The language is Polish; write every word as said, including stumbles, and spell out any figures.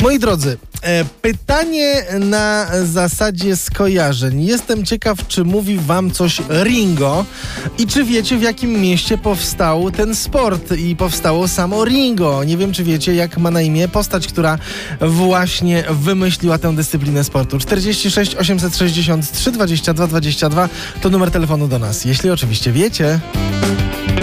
Moi drodzy, e, pytanie na zasadzie skojarzeń. Jestem ciekaw, czy mówi wam coś Ringo i czy wiecie, w jakim mieście powstał ten sport i powstało samo Ringo. Nie wiem, czy wiecie, jak ma na imię postać, która właśnie wymyśliła tę dyscyplinę sportu. czterdzieści sześć osiemset sześćdziesiąt trzy dwadzieścia dwa dwadzieścia dwa to numer telefonu do nas, jeśli oczywiście wiecie.